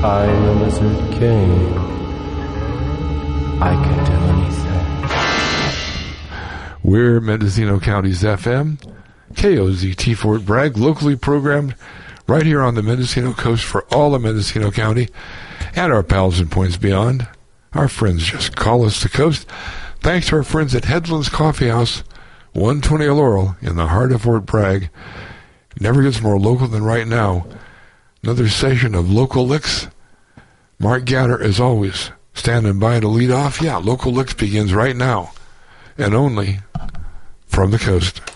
I'm the Lizard King. I can do anything. We're Mendocino County's FM, KOZT Fort Bragg, locally programmed right here on the Mendocino coast for all of Mendocino County and our pals and points beyond. Our friends just call us the coast. Thanks to our friends at Headlands Coffee House, 120 Laurel in the heart of Fort Bragg. Never gets more local than right now. Another session of Local Licks. Mark Gatter, as always, standing by to lead off. Yeah, Local Licks begins right now, and only from the coast.